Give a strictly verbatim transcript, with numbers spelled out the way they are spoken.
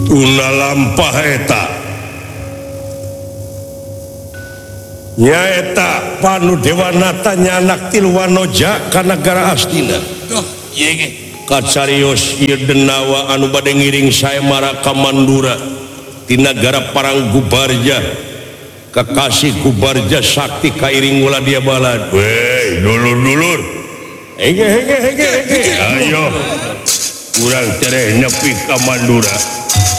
tuna lampah eta nyaeta Panu Dewanata nyanak Tilwanoja ka negara Astina kacarios ieu denawa anu bade ngiring sae mara ka Mandura di negara Parang Gubarja kakasih Gubarja sakti kairing ulah dia balad weh dulur-dulur hege hege hege hege ayo urang tereh nepi ka Mandura